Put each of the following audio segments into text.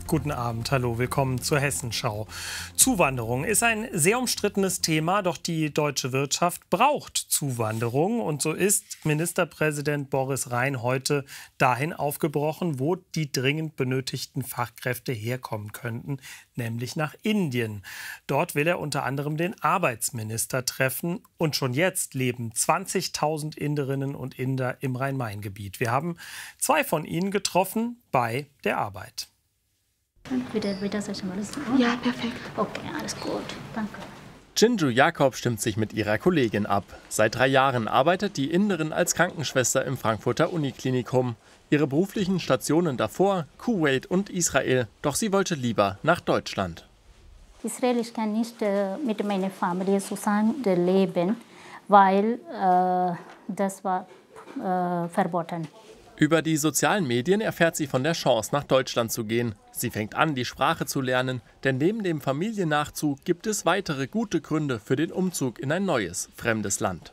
Guten Abend, hallo, willkommen zur Hessenschau. Zuwanderung ist ein sehr umstrittenes Thema, doch die deutsche Wirtschaft braucht Zuwanderung. Und so ist Ministerpräsident Boris Rhein heute dahin aufgebrochen, wo die dringend benötigten Fachkräfte herkommen könnten, nämlich nach Indien. Dort will er unter anderem den Arbeitsminister treffen. Und schon jetzt leben 20.000 Inderinnen und Inder im Rhein-Main-Gebiet. Wir haben zwei von ihnen getroffen bei der Arbeit. Ja, perfekt. Okay, alles gut. Danke. Chinju Jakob stimmt sich mit ihrer Kollegin ab. Seit 3 Jahren arbeitet die Inderin als Krankenschwester im Frankfurter Uniklinikum. Ihre beruflichen Stationen davor, Kuwait und Israel. Doch sie wollte lieber nach Deutschland. Israel, ich kann nicht mit meiner Familie zusammen leben, weil das war verboten. Über die sozialen Medien erfährt sie von der Chance, nach Deutschland zu gehen. Sie fängt an, die Sprache zu lernen, denn neben dem Familiennachzug gibt es weitere gute Gründe für den Umzug in ein neues, fremdes Land.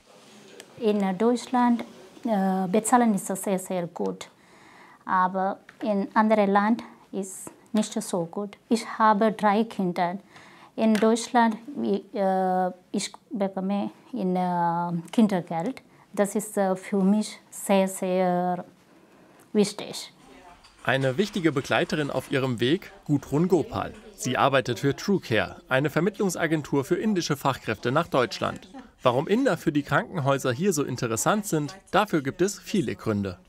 In Deutschland bezahlen ist sehr, sehr gut, aber in anderen Land ist nicht so gut. Ich habe 3 Kinder. In Deutschland ich bekomme Kindergeld. Das ist für mich sehr, sehr wichtig. Eine wichtige Begleiterin auf ihrem Weg, Gudrun Gopal. Sie arbeitet für TrueCare, eine Vermittlungsagentur für indische Fachkräfte nach Deutschland. Warum Inder für die Krankenhäuser hier so interessant sind, dafür gibt es viele Gründe.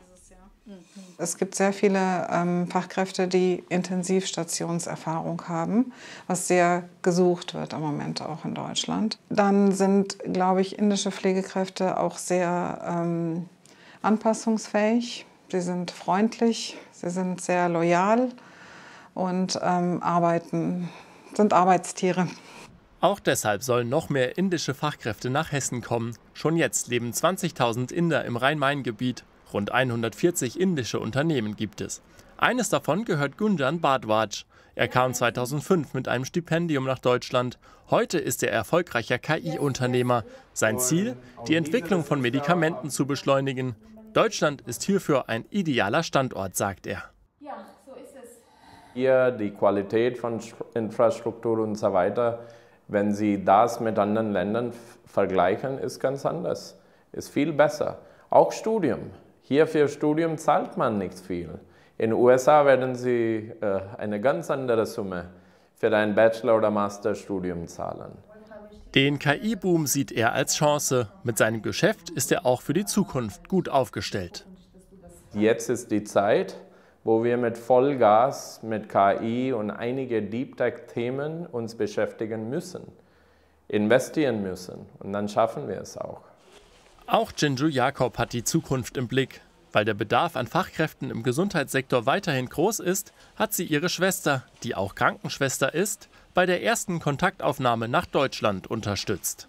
Es gibt sehr viele Fachkräfte, die Intensivstationserfahrung haben, was sehr gesucht wird im Moment auch in Deutschland. Dann sind, glaube ich, indische Pflegekräfte auch sehr anpassungsfähig. Sie sind freundlich, sie sind sehr loyal und sind Arbeitstiere. Auch deshalb sollen noch mehr indische Fachkräfte nach Hessen kommen. Schon jetzt leben 20.000 Inder im Rhein-Main-Gebiet. Rund 140 indische Unternehmen gibt es. Eines davon gehört Gunjan Bhardwaj. Er kam 2005 mit einem Stipendium nach Deutschland. Heute ist er erfolgreicher KI-Unternehmer. Sein Ziel, die Entwicklung von Medikamenten zu beschleunigen. Deutschland ist hierfür ein idealer Standort, sagt er. Ja, so ist es. Hier die Qualität von Infrastruktur und so weiter, wenn Sie das mit anderen Ländern vergleichen, ist ganz anders. Ist viel besser. Auch Studium. Hier für Studium zahlt man nicht viel. In den USA werden Sie eine ganz andere Summe für ein Bachelor- oder Masterstudium zahlen. Den KI-Boom sieht er als Chance. Mit seinem Geschäft ist er auch für die Zukunft gut aufgestellt. Jetzt ist die Zeit, wo wir mit Vollgas, mit KI und einige Deep-Tech-Themen uns beschäftigen müssen, investieren müssen. Und dann schaffen wir es auch. Auch Chinju Jakob hat die Zukunft im Blick. Weil der Bedarf an Fachkräften im Gesundheitssektor weiterhin groß ist, hat sie ihre Schwester, die auch Krankenschwester ist, bei der ersten Kontaktaufnahme nach Deutschland unterstützt.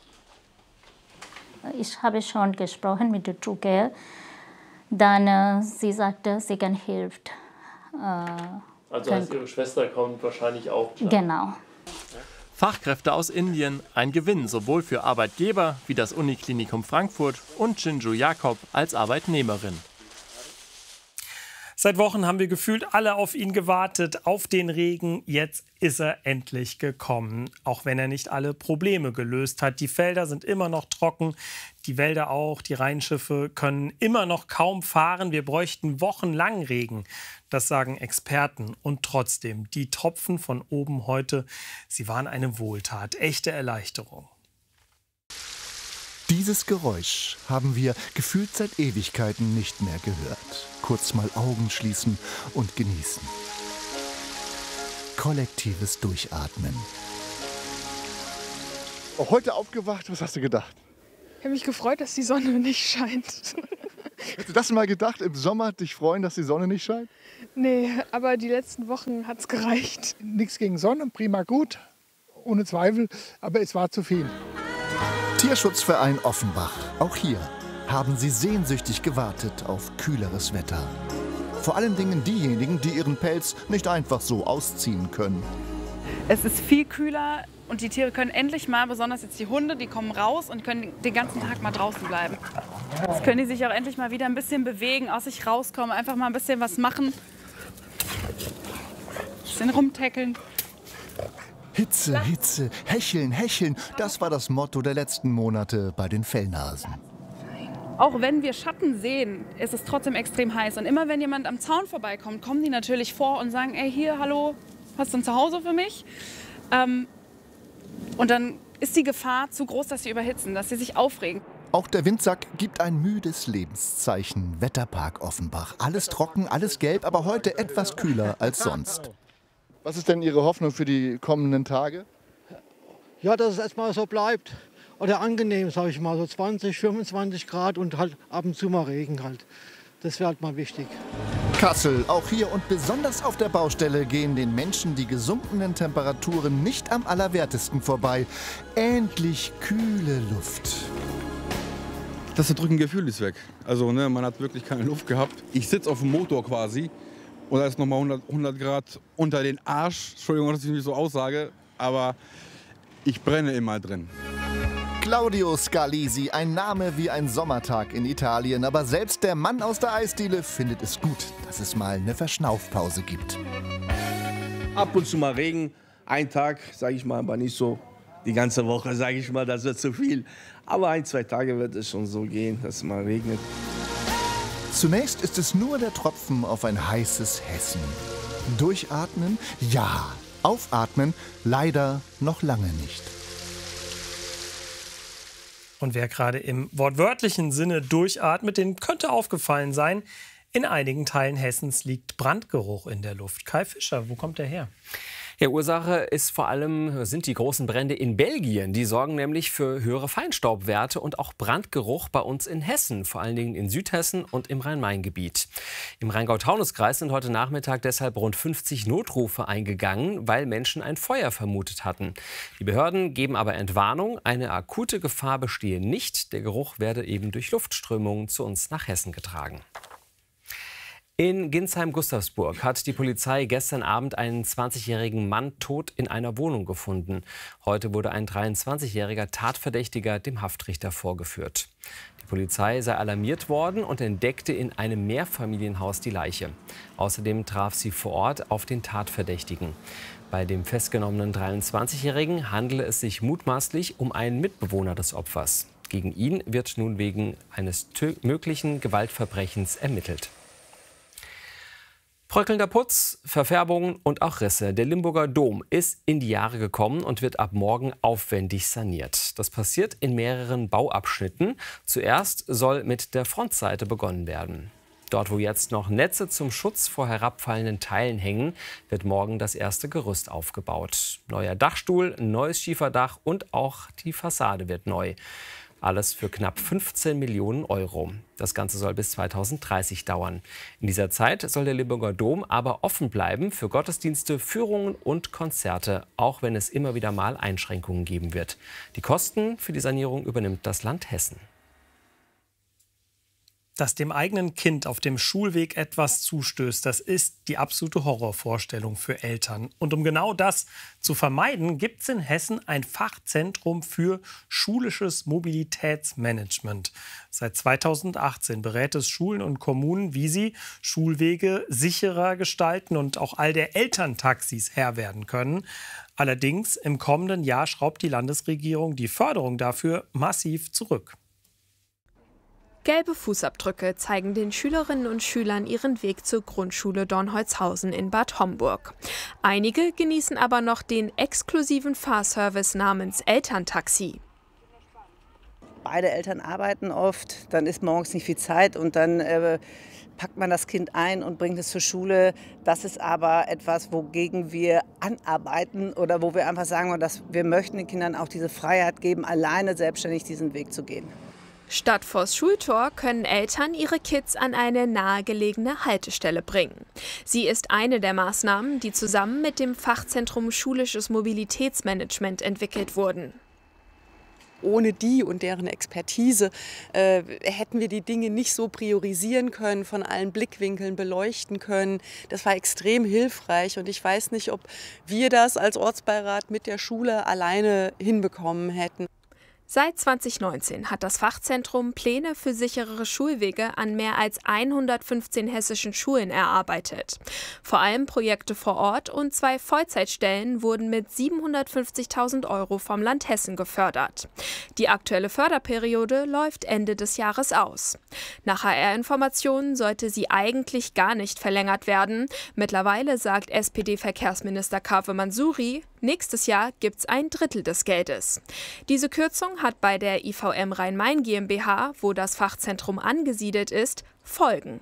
Ich habe schon gesprochen mit der TrueCare. Dann sie sagte, sie kann helfen. Also als ihre Schwester kommt wahrscheinlich auch klar. Genau. Fachkräfte aus Indien, ein Gewinn sowohl für Arbeitgeber wie das Uniklinikum Frankfurt und Chinju Jakob als Arbeitnehmerin. Seit Wochen haben wir gefühlt alle auf ihn gewartet, auf den Regen. Jetzt ist er endlich gekommen, auch wenn er nicht alle Probleme gelöst hat. Die Felder sind immer noch trocken, die Wälder auch, die Rheinschiffe können immer noch kaum fahren. Wir bräuchten wochenlang Regen, das sagen Experten. Und trotzdem, die Tropfen von oben heute, sie waren eine Wohltat, echte Erleichterung. Dieses Geräusch haben wir gefühlt seit Ewigkeiten nicht mehr gehört. Kurz mal Augen schließen und genießen. Kollektives Durchatmen. Auch heute aufgewacht, was hast du gedacht? Ich habe mich gefreut, dass die Sonne nicht scheint. Hättest du das mal gedacht, im Sommer dich freuen, dass die Sonne nicht scheint? Nee, aber die letzten Wochen hat es gereicht. Nichts gegen Sonne, prima gut, ohne Zweifel, aber es war zu viel. Tierschutzverein Offenbach. Auch hier haben sie sehnsüchtig gewartet auf kühleres Wetter. Vor allen Dingen diejenigen, die ihren Pelz nicht einfach so ausziehen können. Es ist viel kühler und die Tiere können endlich mal, besonders jetzt die Hunde, die kommen raus und können den ganzen Tag mal draußen bleiben. Jetzt können die sich auch endlich mal wieder ein bisschen bewegen, aus sich rauskommen, einfach mal ein bisschen was machen. Bisschen rumtackeln. Hitze, Hitze, hecheln, hecheln, das war das Motto der letzten Monate bei den Fellnasen. Auch wenn wir Schatten sehen, ist es trotzdem extrem heiß. Und immer wenn jemand am Zaun vorbeikommt, kommen die natürlich vor und sagen, ey, hier, hallo, hast du ein Zuhause für mich? Und dann ist die Gefahr zu groß, dass sie überhitzen, dass sie sich aufregen. Auch der Windsack gibt ein müdes Lebenszeichen. Wetterpark Offenbach. Alles trocken, alles gelb, aber heute etwas kühler als sonst. Was ist denn Ihre Hoffnung für die kommenden Tage? Ja, dass es erstmal so bleibt. Oder angenehm, sage ich mal, so 20, 25 Grad und halt ab und zu mal Regen halt. Das wäre halt mal wichtig. Kassel, auch hier und besonders auf der Baustelle gehen den Menschen die gesunkenen Temperaturen nicht am allerwertesten vorbei. Endlich kühle Luft. Das drückende Gefühl ist weg. Also man hat wirklich keine Luft gehabt. Ich sitze auf dem Motor quasi und da ist nochmal 100 Grad unter den Arsch. Entschuldigung, dass ich mich so aussage, aber ich brenne immer drin. Claudio Scalisi, ein Name wie ein Sommertag in Italien. Aber selbst der Mann aus der Eisdiele findet es gut, dass es mal eine Verschnaufpause gibt. Ab und zu mal Regen, ein Tag, sage ich mal, aber nicht so die ganze Woche, sage ich mal, das wird zu viel. Aber 1, 2 Tage wird es schon so gehen, dass es mal regnet. Zunächst ist es nur der Tropfen auf ein heißes Hessen. Durchatmen? Ja. Aufatmen? Leider noch lange nicht. Und wer gerade im wortwörtlichen Sinne durchatmet, dem könnte aufgefallen sein, in einigen Teilen Hessens liegt Brandgeruch in der Luft. Kai Fischer, wo kommt der her? Ja, Ursache sind die großen Brände in Belgien. Die sorgen nämlich für höhere Feinstaubwerte und auch Brandgeruch bei uns in Hessen, vor allen Dingen in Südhessen und im Rhein-Main-Gebiet. Im Rheingau-Taunus-Kreis sind heute Nachmittag deshalb rund 50 Notrufe eingegangen, weil Menschen ein Feuer vermutet hatten. Die Behörden geben aber Entwarnung, eine akute Gefahr bestehe nicht. Der Geruch werde eben durch Luftströmungen zu uns nach Hessen getragen. In Ginsheim-Gustavsburg hat die Polizei gestern Abend einen 20-jährigen Mann tot in einer Wohnung gefunden. Heute wurde ein 23-jähriger Tatverdächtiger dem Haftrichter vorgeführt. Die Polizei sei alarmiert worden und entdeckte in einem Mehrfamilienhaus die Leiche. Außerdem traf sie vor Ort auf den Tatverdächtigen. Bei dem festgenommenen 23-jährigen handele es sich mutmaßlich um einen Mitbewohner des Opfers. Gegen ihn wird nun wegen eines möglichen Gewaltverbrechens ermittelt. Bröckelnder Putz, Verfärbungen und auch Risse. Der Limburger Dom ist in die Jahre gekommen und wird ab morgen aufwendig saniert. Das passiert in mehreren Bauabschnitten. Zuerst soll mit der Frontseite begonnen werden. Dort, wo jetzt noch Netze zum Schutz vor herabfallenden Teilen hängen, wird morgen das erste Gerüst aufgebaut. Neuer Dachstuhl, neues Schieferdach und auch die Fassade wird neu. Alles für knapp 15 Millionen Euro. Das Ganze soll bis 2030 dauern. In dieser Zeit soll der Limburger Dom aber offen bleiben für Gottesdienste, Führungen und Konzerte, auch wenn es immer wieder mal Einschränkungen geben wird. Die Kosten für die Sanierung übernimmt das Land Hessen. Dass dem eigenen Kind auf dem Schulweg etwas zustößt, das ist die absolute Horrorvorstellung für Eltern. Und um genau das zu vermeiden, gibt es in Hessen ein Fachzentrum für schulisches Mobilitätsmanagement. Seit 2018 berät es Schulen und Kommunen, wie sie Schulwege sicherer gestalten und auch all der Elterntaxis Herr werden können. Allerdings im kommenden Jahr schraubt die Landesregierung die Förderung dafür massiv zurück. Gelbe Fußabdrücke zeigen den Schülerinnen und Schülern ihren Weg zur Grundschule Dornholzhausen in Bad Homburg. Einige genießen aber noch den exklusiven Fahrservice namens Elterntaxi. Beide Eltern arbeiten oft, dann ist morgens nicht viel Zeit und dann packt man das Kind ein und bringt es zur Schule. Das ist aber etwas, wogegen wir anarbeiten oder wo wir einfach sagen, dass wir möchten den Kindern auch diese Freiheit geben, alleine selbstständig diesen Weg zu gehen. Statt vors Schultor können Eltern ihre Kids an eine nahegelegene Haltestelle bringen. Sie ist eine der Maßnahmen, die zusammen mit dem Fachzentrum Schulisches Mobilitätsmanagement entwickelt wurden. Ohne die und deren Expertise hätten wir die Dinge nicht so priorisieren können, von allen Blickwinkeln beleuchten können. Das war extrem hilfreich und ich weiß nicht, ob wir das als Ortsbeirat mit der Schule alleine hinbekommen hätten. Seit 2019 hat das Fachzentrum Pläne für sicherere Schulwege an mehr als 115 hessischen Schulen erarbeitet. Vor allem Projekte vor Ort und 2 Vollzeitstellen wurden mit 750.000 € vom Land Hessen gefördert. Die aktuelle Förderperiode läuft Ende des Jahres aus. Nach HR-Informationen sollte sie eigentlich gar nicht verlängert werden. Mittlerweile sagt SPD-Verkehrsminister Kaveh Mansuri, nächstes Jahr gibt's 1/3 des Geldes. Diese Kürzung hat bei der IVM Rhein-Main GmbH, wo das Fachzentrum angesiedelt ist, Folgen.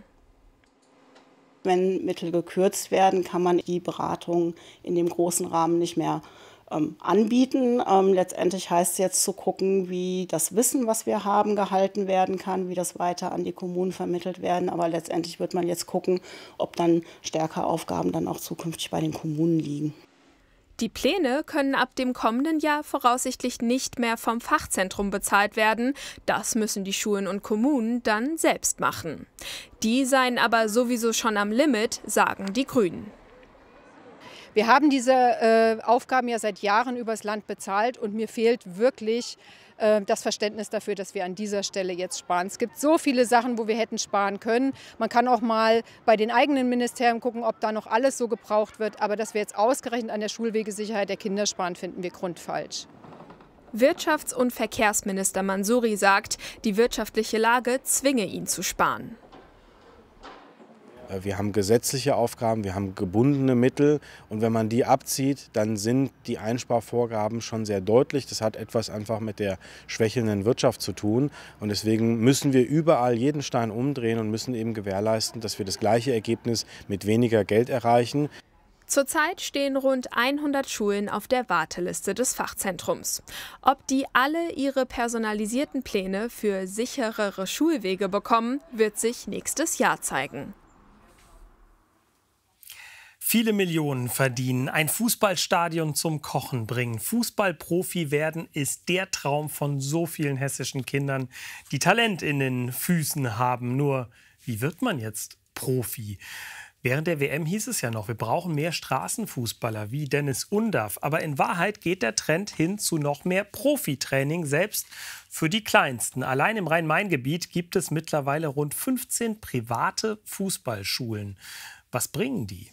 Wenn Mittel gekürzt werden, kann man die Beratung in dem großen Rahmen nicht mehr anbieten. Letztendlich heißt es jetzt zu gucken, wie das Wissen, was wir haben, gehalten werden kann, wie das weiter an die Kommunen vermittelt werden. Aber letztendlich wird man jetzt gucken, ob dann stärker Aufgaben dann auch zukünftig bei den Kommunen liegen. Die Pläne können ab dem kommenden Jahr voraussichtlich nicht mehr vom Fachzentrum bezahlt werden. Das müssen die Schulen und Kommunen dann selbst machen. Die seien aber sowieso schon am Limit, sagen die Grünen. Wir haben diese Aufgaben ja seit Jahren übers Land bezahlt und mir fehlt wirklich das Verständnis dafür, dass wir an dieser Stelle jetzt sparen. Es gibt so viele Sachen, wo wir hätten sparen können. Man kann auch mal bei den eigenen Ministerien gucken, ob da noch alles so gebraucht wird. Aber dass wir jetzt ausgerechnet an der Schulwegesicherheit der Kinder sparen, finden wir grundfalsch. Wirtschafts- und Verkehrsminister Mansuri sagt, die wirtschaftliche Lage zwinge ihn zu sparen. Wir haben gesetzliche Aufgaben, wir haben gebundene Mittel und wenn man die abzieht, dann sind die Einsparvorgaben schon sehr deutlich. Das hat etwas einfach mit der schwächelnden Wirtschaft zu tun und deswegen müssen wir überall jeden Stein umdrehen und müssen eben gewährleisten, dass wir das gleiche Ergebnis mit weniger Geld erreichen. Zurzeit stehen rund 100 Schulen auf der Warteliste des Fachzentrums. Ob die alle ihre personalisierten Pläne für sicherere Schulwege bekommen, wird sich nächstes Jahr zeigen. Viele Millionen verdienen, ein Fußballstadion zum Kochen bringen. Fußballprofi werden ist der Traum von so vielen hessischen Kindern, die Talent in den Füßen haben. Nur, wie wird man jetzt Profi? Während der WM hieß es ja noch, wir brauchen mehr Straßenfußballer wie Dennis Undaff. Aber in Wahrheit geht der Trend hin zu noch mehr Profitraining, selbst für die Kleinsten. Allein im Rhein-Main-Gebiet gibt es mittlerweile rund 15 private Fußballschulen. Was bringen die?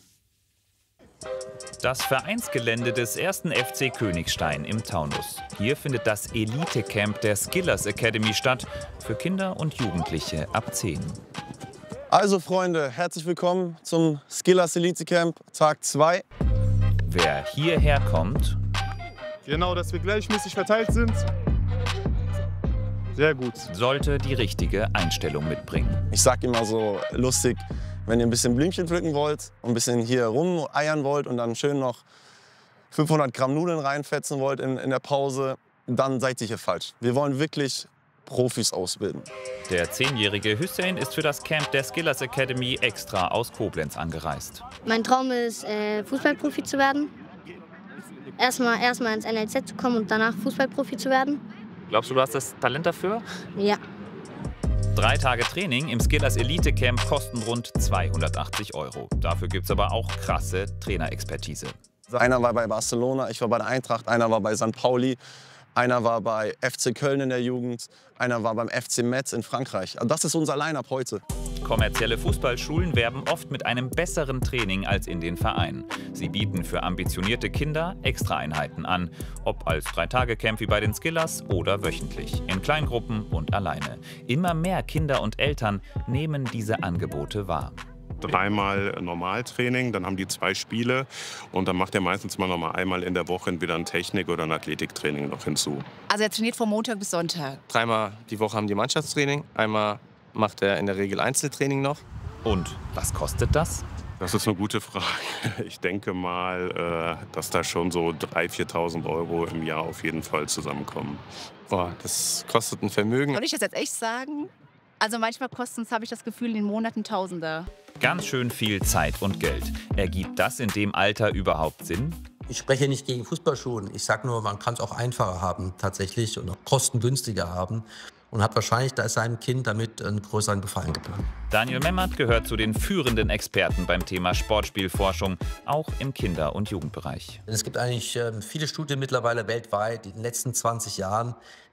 Das Vereinsgelände des 1. FC Königstein im Taunus. Hier findet das Elite-Camp der Skillers Academy statt, für Kinder und Jugendliche ab 10. Also Freunde, herzlich willkommen zum Skillers Elite Camp, Tag 2. Wer hierher kommt... Genau, dass wir gleichmäßig verteilt sind. Sehr gut. Sollte die richtige Einstellung mitbringen. Ich sag immer so lustig, wenn ihr ein bisschen Blümchen pflücken wollt und ein bisschen hier rumeiern wollt und dann schön noch 500 Gramm Nudeln reinfetzen wollt in der Pause, dann seid ihr hier falsch. Wir wollen wirklich Profis ausbilden. Der 10-jährige Hussein ist für das Camp der Skillers Academy extra aus Koblenz angereist. Mein Traum ist, Fußballprofi zu werden. Erstmal ins NLZ zu kommen und danach Fußballprofi zu werden. Glaubst du, du hast das Talent dafür? Ja. 3 Tage Training im Skillers Elite Camp kosten rund 280 €. Dafür gibt es aber auch krasse Trainerexpertise. Einer war bei Barcelona, ich war bei der Eintracht, einer war bei St. Pauli, einer war bei FC Köln in der Jugend, einer war beim FC Metz in Frankreich. Das ist unser Line-Up heute. Kommerzielle Fußballschulen werben oft mit einem besseren Training als in den Vereinen. Sie bieten für ambitionierte Kinder Extraeinheiten an, ob als 3-Tage-Camp wie bei den Skillers oder wöchentlich, in Kleingruppen und alleine. Immer mehr Kinder und Eltern nehmen diese Angebote wahr. 3-mal Normaltraining, dann haben die 2 Spiele und dann macht er meistens mal noch mal einmal in der Woche entweder ein Technik- oder ein Athletiktraining noch hinzu. Also er trainiert von Montag bis Sonntag. 3-mal die Woche haben die Mannschaftstraining, einmal macht er in der Regel Einzeltraining noch. Und was kostet das? Das ist eine gute Frage. Ich denke mal, dass da schon so 3.000, 4.000 € im Jahr auf jeden Fall zusammenkommen. Boah, das kostet ein Vermögen. Soll ich das jetzt echt sagen? Also manchmal kosten es, habe ich das Gefühl, in den Monaten Tausender. Ganz schön viel Zeit und Geld. Ergibt das in dem Alter überhaupt Sinn? Ich spreche nicht gegen Fußballschulen. Ich sage nur, man kann es auch einfacher haben tatsächlich und auch kostengünstiger haben. Und hat wahrscheinlich da seinem Kind damit einen größeren Gefallen getan. Daniel Memmert gehört zu den führenden Experten beim Thema Sportspielforschung, auch im Kinder- und Jugendbereich. Es gibt eigentlich viele Studien mittlerweile weltweit in den letzten 20 Jahren,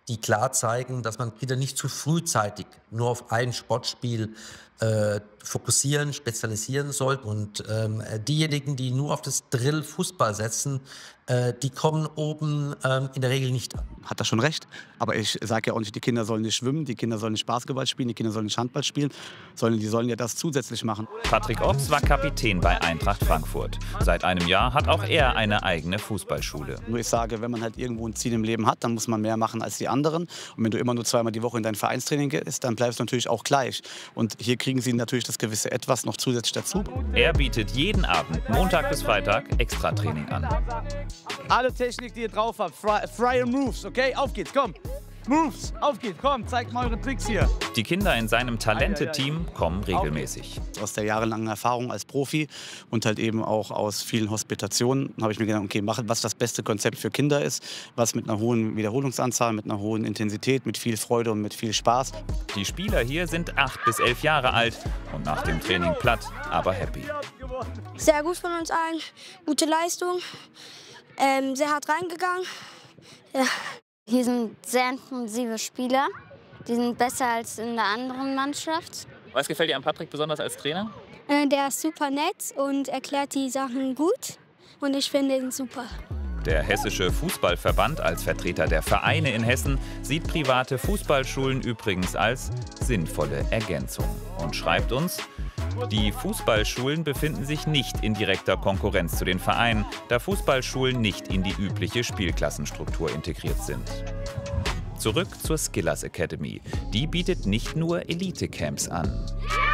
die klar zeigen, dass man Kinder nicht zu frühzeitig nur auf ein Sportspiel fokussieren, spezialisieren sollte. Und diejenigen, die nur auf das Drill Fußball setzen, die kommen oben in der Regel nicht an. Hat er schon recht, aber ich sage ja auch nicht, die Kinder sollen nicht schwimmen, die Kinder sollen nicht Basketball spielen, die Kinder sollen nicht Handball spielen, sondern die sollen ja das zusätzlich machen. Patrick Ochs war Kapitän bei Eintracht Frankfurt. Seit einem Jahr hat auch er eine eigene Fußballschule. Nur ich sage, wenn man halt irgendwo ein Ziel im Leben hat, dann muss man mehr machen als die anderen. Und wenn du immer nur zweimal die Woche in dein Vereinstraining gehst, dann bleibst du natürlich auch gleich. Und hier kriegen sie natürlich das gewisse Etwas noch zusätzlich dazu. Er bietet jeden Abend, Montag bis Freitag, Extratraining an. Alle Technik, die ihr drauf habt, freie Moves, okay? Auf geht's, komm. Moves, auf geht's, komm, zeigt mal eure Tricks hier. Die Kinder in seinem Talente-Team kommen regelmäßig. Aus der jahrelangen Erfahrung als Profi und halt eben auch aus vielen Hospitationen habe ich mir gedacht, okay, was das beste Konzept für Kinder ist, was mit einer hohen Wiederholungsanzahl, mit einer hohen Intensität, mit viel Freude und mit viel Spaß. Die Spieler hier sind 8 bis 11 Jahre alt und nach dem Training platt, aber happy. Sehr gut von uns allen, gute Leistung, sehr hart reingegangen. Ja. Hier sind sehr intensive Spieler, die sind besser als in der anderen Mannschaft. Was gefällt dir an Patrick besonders als Trainer? Der ist super nett und erklärt die Sachen gut und ich finde ihn super. Der Hessische Fußballverband als Vertreter der Vereine in Hessen sieht private Fußballschulen übrigens als sinnvolle Ergänzung und schreibt uns: Die Fußballschulen befinden sich nicht in direkter Konkurrenz zu den Vereinen, da Fußballschulen nicht in die übliche Spielklassenstruktur integriert sind. Zurück zur Skillers Academy. Die bietet nicht nur Elite-Camps an.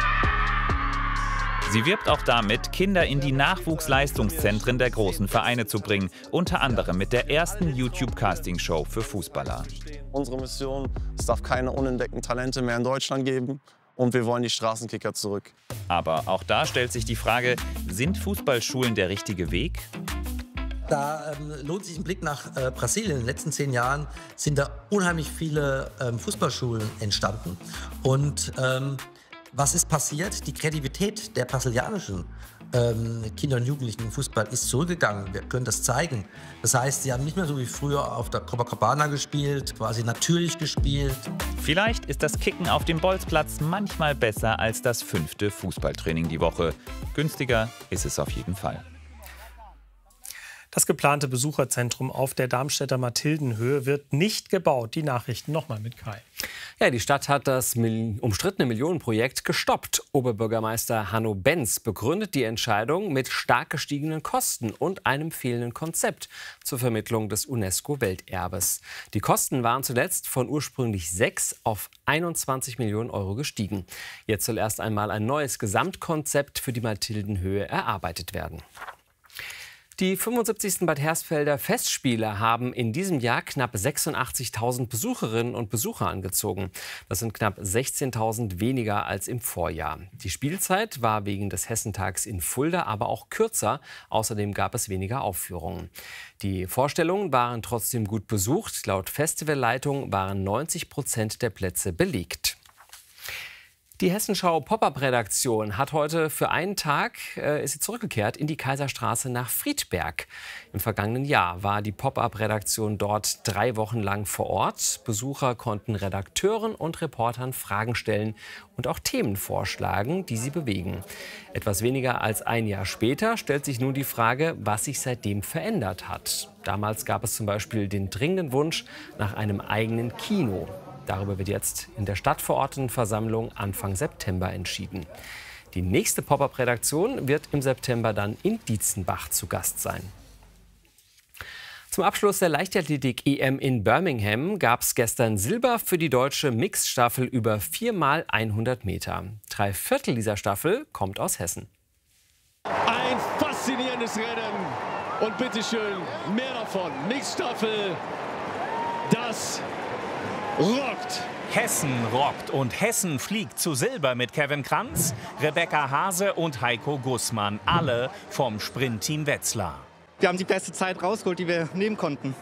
Sie wirbt auch damit, Kinder in die Nachwuchsleistungszentren der großen Vereine zu bringen, unter anderem mit der ersten YouTube-Casting-Show für Fußballer. Unsere Mission: Es darf keine unentdeckten Talente mehr in Deutschland geben. Und wir wollen die Straßenkicker zurück. Aber auch da stellt sich die Frage, sind Fußballschulen der richtige Weg? Da lohnt sich ein Blick nach Brasilien. In den letzten 10 Jahren sind da unheimlich viele Fußballschulen entstanden. Und was ist passiert? Die Kreativität der brasilianischen Kinder und Jugendlichen im Fußball ist zurückgegangen. Wir können das zeigen. Das heißt, sie haben nicht mehr so wie früher auf der Copacabana gespielt, quasi natürlich gespielt. Vielleicht ist das Kicken auf dem Bolzplatz manchmal besser als das 5. Fußballtraining die Woche. Günstiger ist es auf jeden Fall. Das geplante Besucherzentrum auf der Darmstädter Mathildenhöhe wird nicht gebaut. Die Nachrichten nochmal mit Kai. Ja, die Stadt hat das umstrittene Millionenprojekt gestoppt. Oberbürgermeister Hanno Benz begründet die Entscheidung mit stark gestiegenen Kosten und einem fehlenden Konzept zur Vermittlung des UNESCO-Welterbes. Die Kosten waren zuletzt von ursprünglich 6 auf 21 Millionen Euro gestiegen. Jetzt soll erst einmal ein neues Gesamtkonzept für die Mathildenhöhe erarbeitet werden. Die 75. Bad Hersfelder Festspiele haben in diesem Jahr knapp 86.000 Besucherinnen und Besucher angezogen. Das sind knapp 16.000 weniger als im Vorjahr. Die Spielzeit war wegen des Hessentags in Fulda aber auch kürzer. Außerdem gab es weniger Aufführungen. Die Vorstellungen waren trotzdem gut besucht. Laut Festivalleitung waren 90% der Plätze belegt. Die Hessenschau Pop-up-Redaktion hat heute für einen Tag ist sie zurückgekehrt in die Kaiserstraße nach Friedberg. Im vergangenen Jahr war die Pop-up-Redaktion dort 3 Wochen lang vor Ort. Besucher konnten Redakteuren und Reportern Fragen stellen und auch Themen vorschlagen, die sie bewegen. Etwas weniger als ein Jahr später stellt sich nun die Frage, was sich seitdem verändert hat. Damals gab es zum Beispiel den dringenden Wunsch nach einem eigenen Kino. Darüber wird jetzt in der Stadtverordnetenversammlung Anfang September entschieden. Die nächste Pop-up-Redaktion wird im September dann in Dietzenbach zu Gast sein. Zum Abschluss der Leichtathletik-EM in Birmingham gab es gestern Silber für die deutsche Mixstaffel über 4x100 Meter. 3/4 dieser Staffel kommt aus Hessen. Ein faszinierendes Rennen und bitteschön mehr davon. Mixstaffel, das rockt. Hessen rockt und Hessen fliegt zu Silber mit Kevin Kranz, Rebecca Hase und Heiko Gussmann. Alle vom Sprintteam Wetzlar. Wir haben die beste Zeit rausgeholt, die wir nehmen konnten.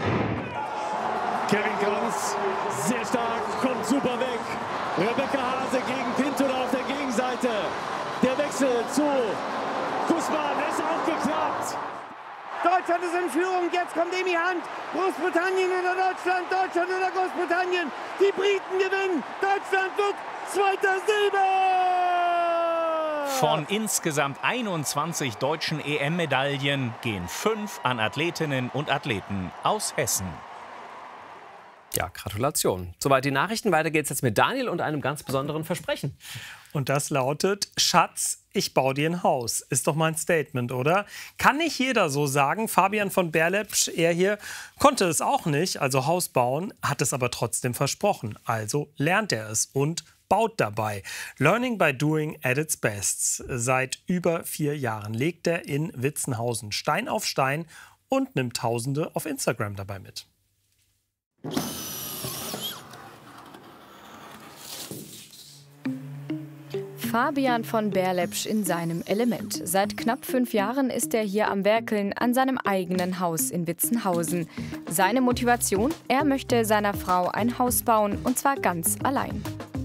Kevin Kranz, sehr stark, kommt super weg. Rebecca Hase gegen Pinto auf der Gegenseite. Der Wechsel zu Gussmann, ist auch geklappt. Deutschland ist in Führung. Jetzt kommt Emi Hand. Großbritannien oder Deutschland. Deutschland oder Großbritannien. Die Briten gewinnen. Deutschland wird zweiter Silber. Von insgesamt 21 deutschen EM-Medaillen gehen 5 an Athletinnen und Athleten aus Hessen. Ja, Gratulation. Soweit die Nachrichten. Weiter geht's jetzt mit Daniel und einem ganz besonderen Versprechen. Und das lautet: Schatz, ich baue dir ein Haus. Ist doch mein Statement, oder? Kann nicht jeder so sagen. Fabian von Berlepsch, er hier, konnte es auch nicht, also Haus bauen, hat es aber trotzdem versprochen. Also lernt er es und baut dabei. Learning by doing at its best. Seit über 4 Jahren legt er in Witzenhausen Stein auf Stein und nimmt Tausende auf Instagram dabei mit. Fabian von Berlepsch in seinem Element. Seit knapp 5 Jahren ist er hier am Werkeln an seinem eigenen Haus in Witzenhausen. Seine Motivation? Er möchte seiner Frau ein Haus bauen, und zwar ganz allein.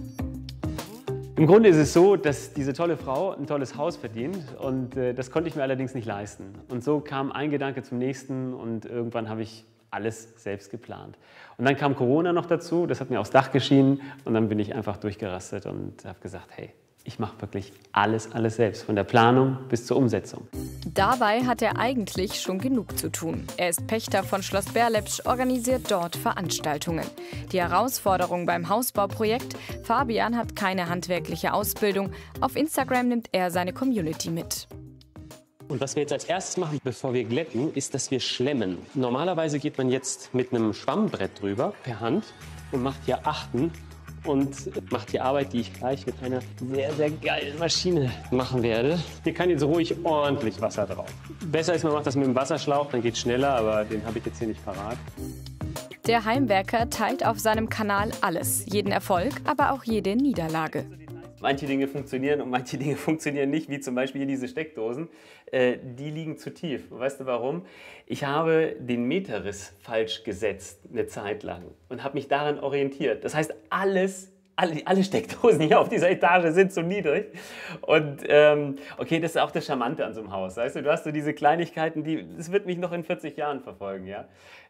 Im Grunde ist es so, dass diese tolle Frau ein tolles Haus verdient, und das konnte ich mir allerdings nicht leisten. Und so kam ein Gedanke zum nächsten, und irgendwann habe ich alles selbst geplant. Und dann kam Corona noch dazu, das hat mir aufs Dach geschienen, und dann bin ich einfach durchgerastet und habe gesagt, hey, ich mache wirklich alles selbst, von der Planung bis zur Umsetzung. Dabei hat er eigentlich schon genug zu tun. Er ist Pächter von Schloss Berlepsch, organisiert dort Veranstaltungen. Die Herausforderung beim Hausbauprojekt: Fabian hat keine handwerkliche Ausbildung. Auf Instagram nimmt er seine Community mit. Und was wir jetzt als erstes machen, bevor wir glätten, ist, dass wir schlemmen. Normalerweise geht man jetzt mit einem Schwammbrett drüber, per Hand, und macht hier Achten und macht die Arbeit, die ich gleich mit einer sehr, sehr geilen Maschine machen werde. Hier kann jetzt ruhig ordentlich Wasser drauf. Besser ist, man macht das mit dem Wasserschlauch, dann geht es schneller, aber den habe ich jetzt hier nicht parat. Der Heimwerker teilt auf seinem Kanal alles. Jeden Erfolg, aber auch jede Niederlage. Manche Dinge funktionieren und manche Dinge funktionieren nicht, wie zum Beispiel hier diese Steckdosen. Die liegen zu tief. Weißt du warum? Ich habe den Meterriss falsch gesetzt eine Zeit lang und habe mich daran orientiert. Das heißt, alle Steckdosen hier auf dieser Etage sind zu niedrig. Und okay, das ist auch das Charmante an so einem Haus. Weißt du hast so diese Kleinigkeiten, das wird mich noch in 40 Jahren verfolgen. Ja?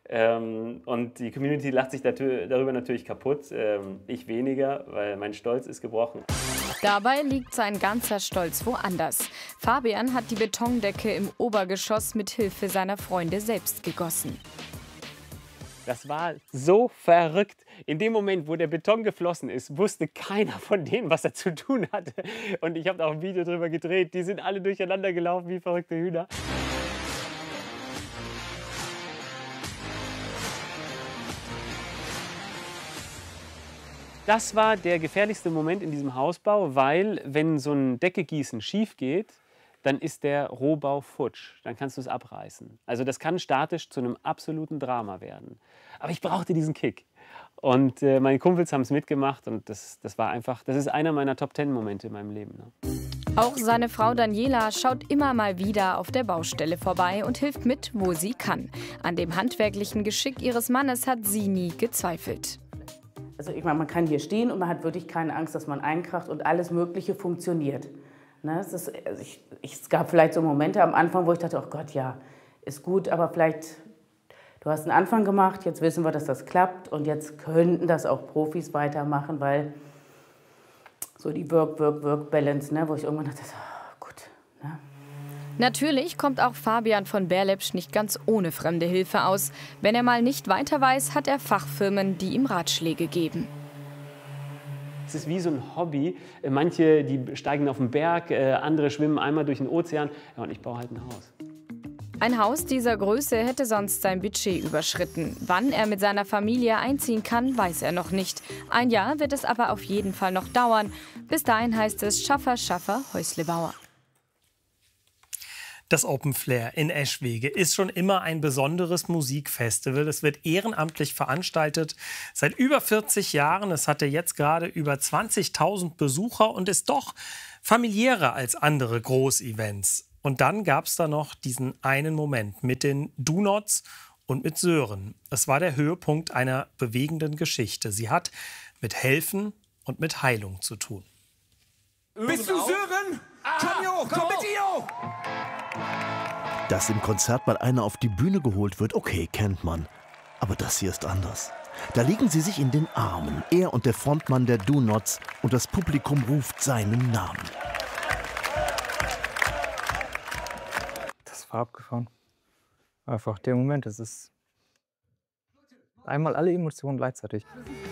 Und die Community lacht sich darüber natürlich kaputt. Ich weniger, weil mein Stolz ist gebrochen. Dabei liegt sein ganzer Stolz woanders. Fabian hat die Betondecke im Obergeschoss mit Hilfe seiner Freunde selbst gegossen. Das war so verrückt. In dem Moment, wo der Beton geflossen ist, wusste keiner von denen, was er zu tun hatte. Und ich habe da auch ein Video drüber gedreht. Die sind alle durcheinander gelaufen wie verrückte Hühner. Das war der gefährlichste Moment in diesem Hausbau, weil wenn so ein Deckegießen schief geht, dann ist der Rohbau futsch, dann kannst du es abreißen. Also das kann statisch zu einem absoluten Drama werden. Aber ich brauchte diesen Kick. Und meine Kumpels haben es mitgemacht, und das ist einer meiner Top-10-Momente in meinem Leben. Ne? Auch seine Frau Daniela schaut immer mal wieder auf der Baustelle vorbei und hilft mit, wo sie kann. An dem handwerklichen Geschick ihres Mannes hat sie nie gezweifelt. Also ich meine, man kann hier stehen und man hat wirklich keine Angst, dass man einkracht, und alles Mögliche funktioniert. Ne, es gab vielleicht so Momente am Anfang, wo ich dachte, oh Gott, ja, ist gut, aber vielleicht, du hast einen Anfang gemacht, jetzt wissen wir, dass das klappt, und jetzt könnten das auch Profis weitermachen, weil so die Work-Balance, ne, wo ich irgendwann dachte, oh, gut. Ne. Natürlich kommt auch Fabian von Berlepsch nicht ganz ohne fremde Hilfe aus. Wenn er mal nicht weiter weiß, hat er Fachfirmen, die ihm Ratschläge geben. Es ist wie so ein Hobby. Manche, die steigen auf den Berg, andere schwimmen einmal durch den Ozean. Ja, und ich baue halt ein Haus. Ein Haus dieser Größe hätte sonst sein Budget überschritten. Wann er mit seiner Familie einziehen kann, weiß er noch nicht. Ein Jahr wird es aber auf jeden Fall noch dauern. Bis dahin heißt es Schaffer, Häuslebauer. Das Open Flair in Eschwege ist schon immer ein besonderes Musikfestival. Es wird ehrenamtlich veranstaltet seit über 40 Jahren. Es hatte jetzt gerade über 20.000 Besucher und ist doch familiärer als andere Großevents. Und dann gab es da noch diesen einen Moment mit den Do-Nots und mit Sören. Es war der Höhepunkt einer bewegenden Geschichte. Sie hat mit Helfen und mit Heilung zu tun. Bist du Sören? Komm hier hoch, komm mit dir hoch! Dass im Konzertball einer auf die Bühne geholt wird, okay, kennt man. Aber das hier ist anders. Da liegen sie sich in den Armen, er und der Frontmann der Do-Nots, und das Publikum ruft seinen Namen. Das war abgefahren. Einfach der Moment, es ist einmal alle Emotionen gleichzeitig.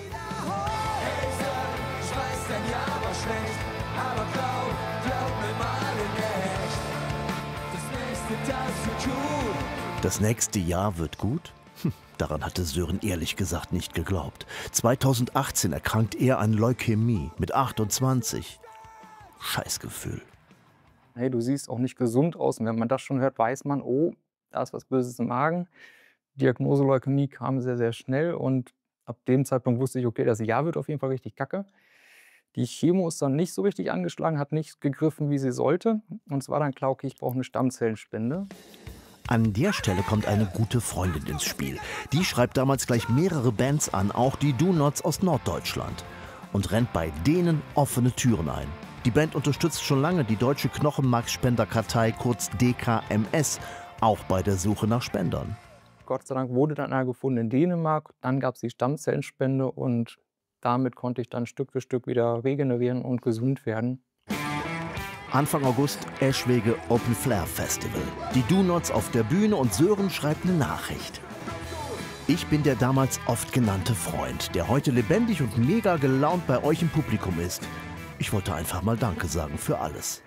Das nächste Jahr wird gut? Daran hatte Sören ehrlich gesagt nicht geglaubt. 2018 erkrankt er an Leukämie mit 28. Scheißgefühl. Hey, du siehst auch nicht gesund aus. Und wenn man das schon hört, weiß man, oh, da ist was Böses im Magen. Die Diagnose Leukämie kam sehr, sehr schnell. Und ab dem Zeitpunkt wusste ich, okay, das Jahr wird auf jeden Fall richtig kacke. Die Chemo ist dann nicht so richtig angeschlagen, hat nicht gegriffen, wie sie sollte. Und es war dann klar, okay, ich brauche eine Stammzellenspende. An der Stelle kommt eine gute Freundin ins Spiel. Die schreibt damals gleich mehrere Bands an, auch die Do-Nots aus Norddeutschland. Und rennt bei denen offene Türen ein. Die Band unterstützt schon lange die Deutsche Knochenmarkspenderkartei, kurz DKMS, auch bei der Suche nach Spendern. Gott sei Dank wurde dann einer gefunden in Dänemark. Dann gab es die Stammzellenspende und damit konnte ich dann Stück für Stück wieder regenerieren und gesund werden. Anfang August Eschwege Open Flair Festival. Die Do-Nots auf der Bühne und Sören schreibt eine Nachricht. Ich bin der damals oft genannte Freund, der heute lebendig und mega gelaunt bei euch im Publikum ist. Ich wollte einfach mal Danke sagen für alles.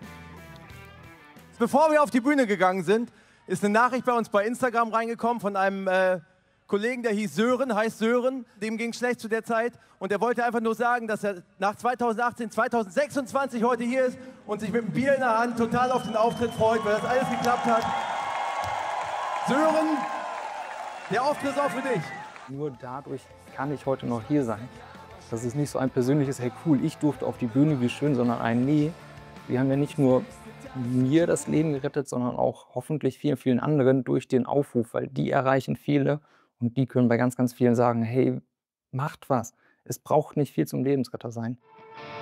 Bevor wir auf die Bühne gegangen sind, ist eine Nachricht bei uns bei Instagram reingekommen von einem Kollegen, der heißt Sören, dem ging es schlecht zu der Zeit. Und er wollte einfach nur sagen, dass er nach 2018, 2026 heute hier ist und sich mit einem Bier in der Hand total auf den Auftritt freut, weil das alles geklappt hat. Sören, der Auftritt ist auch für dich. Nur dadurch kann ich heute noch hier sein. Das ist nicht so ein persönliches, hey cool, ich durfte auf die Bühne, wie schön, sondern ein nee. Wir haben ja nicht nur mir das Leben gerettet, sondern auch hoffentlich vielen, vielen anderen durch den Aufruf, weil die erreichen viele und die können bei ganz, ganz vielen sagen, hey, macht was. Es braucht nicht viel zum Lebensretter sein.